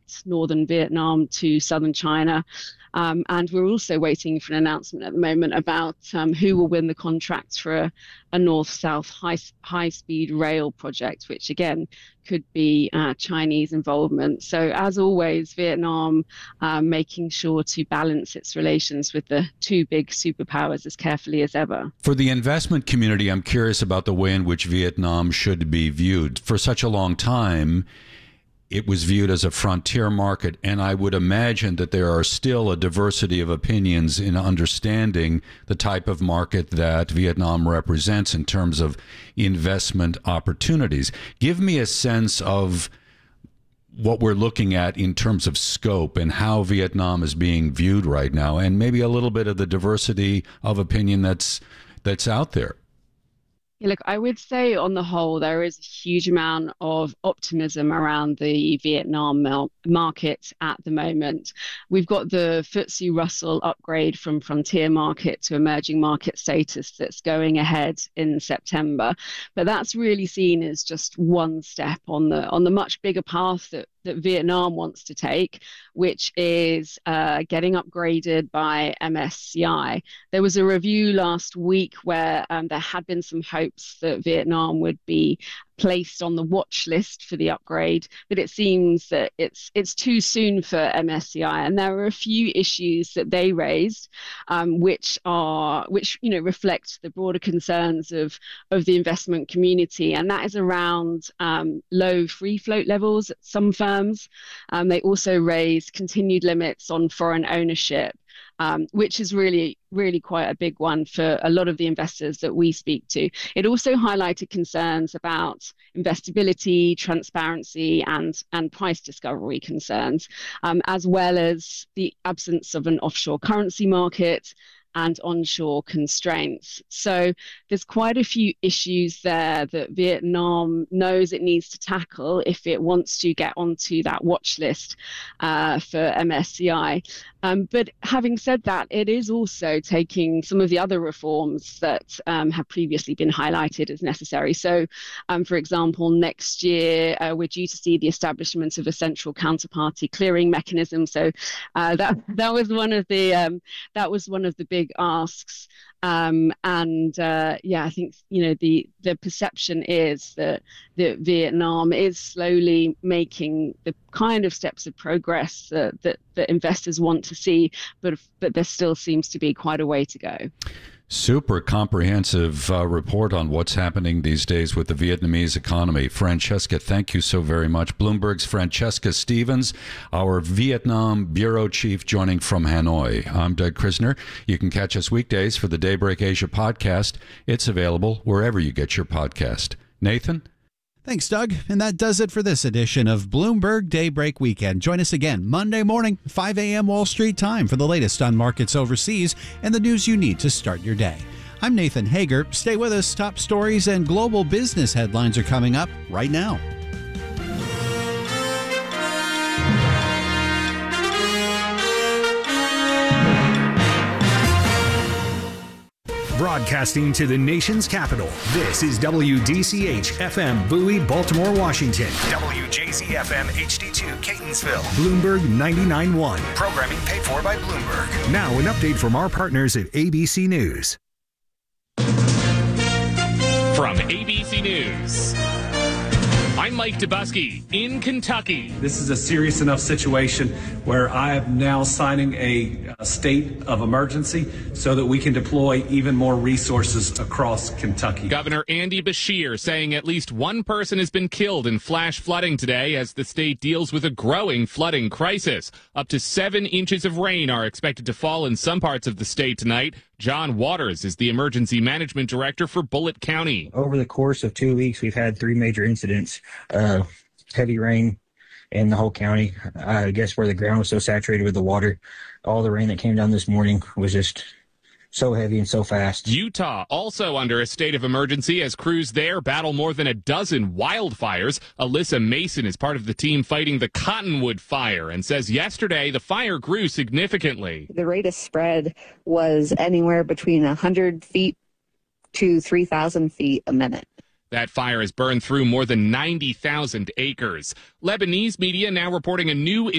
connect northern Vietnam to southern China. And we're also waiting for an announcement at the moment about who will win the contract for a north-south high-speed rail project, which again could be Chinese involvement. So as always, Vietnam making sure to balance its relations with the two big superpowers as carefully as ever. For the investment community, I'm curious about the way in which Vietnam should be viewed. For such a long time, it was viewed as a frontier market, and I would imagine that there are still a diversity of opinions in understanding the type of market that Vietnam represents in terms of investment opportunities. Give me a sense of what we're looking at in terms of scope and how Vietnam is being viewed right now, and maybe a little bit of the diversity of opinion that's out there. Yeah, look, I would say on the whole, there is a huge amount of optimism around the Vietnam market at the moment. We've got the FTSE Russell upgrade from frontier market to emerging market status that's going ahead in September. But that's really seen as just one step on the much bigger path that Vietnam wants to take, which is getting upgraded by MSCI. There was a review last week where there had been some hopes that Vietnam would be placed on the watch list for the upgrade, but it seems that it's too soon for MSCI, and there are a few issues that they raised, which reflect the broader concerns of the investment community, and that is around low free float levels at some firms. They also raised continued limits on foreign ownership, which is really quite a big one for a lot of the investors that we speak to. It also highlighted concerns about investability, transparency, and price discovery concerns, as well as the absence of an offshore currency market and onshore constraints. So there's quite a few issues there that Vietnam knows it needs to tackle if it wants to get onto that watch list for MSCI. But having said that, it is also taking some of the other reforms that have previously been highlighted as necessary. So, for example, next year we're due to see the establishment of a central counterparty clearing mechanism. So that was one of the big asks. I think the perception is that Vietnam is slowly making the kind of steps of progress that investors want to see, but there still seems to be quite a way to go. Super comprehensive report on what's happening these days with the Vietnamese economy. Francesca, thank you so very much. Bloomberg's Francesca Stevens, our Vietnam bureau chief, joining from Hanoi. I'm Doug Krisner. You can catch us weekdays for the Daybreak Asia podcast. It's available wherever you get your podcast. Nathan? Thanks, Doug. And that does it for this edition of Bloomberg Daybreak Weekend. Join us again Monday morning, 5 a.m. Wall Street time for the latest on markets overseas and the news you need to start your day. I'm Nathan Hager. Stay with us. Top stories and global business headlines are coming up right now. Broadcasting to the nation's capital, this is WDCH-FM Bowie, Baltimore, Washington. WJZ-FM HD2 Catonsville. Bloomberg 99.1. Programming paid for by Bloomberg. Now an update from our partners at ABC News. From ABC News, I'm Mike Dubusky in Kentucky. This is a serious enough situation where I am now signing a state of emergency so that we can deploy even more resources across Kentucky. Governor Andy Beshear saying at least one person has been killed in flash flooding today as the state deals with a growing flooding crisis. Up to 7 inches of rain are expected to fall in some parts of the state tonight. John Waters is the emergency management director for Bullitt County. Over the course of 2 weeks, we've had 3 major incidents. Heavy rain in the whole county. I guess where the ground was so saturated with the water, all the rain that came down this morning was just so heavy and so fast. Utah also under a state of emergency as crews there battle more than a dozen wildfires. Alyssa Mason is part of the team fighting the Cottonwood fire and says yesterday the fire grew significantly. The rate of spread was anywhere between 100 feet to 3,000 feet a minute. That fire has burned through more than 90,000 acres. Lebanese media now reporting a new